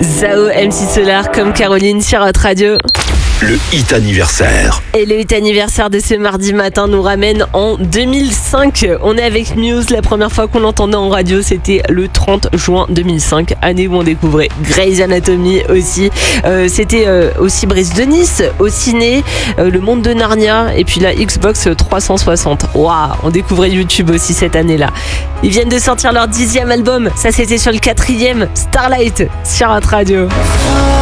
Zao, MC Solar comme Caroline sur Hot Radio. Le hit anniversaire. Et le hit anniversaire de ce mardi matin nous ramène en 2005. On est avec Muse. La première fois qu'on l'entendait en radio, c'était le 30 juin 2005, année où on découvrait Grey's Anatomy aussi. C'était aussi Brise de Nice au ciné, Le Monde de Narnia et puis la Xbox 360. Waouh, on découvrait YouTube aussi cette année-là. Ils viennent de sortir leur 10e album. Ça, c'était sur le 4e, Starlight, sur Hot Radio.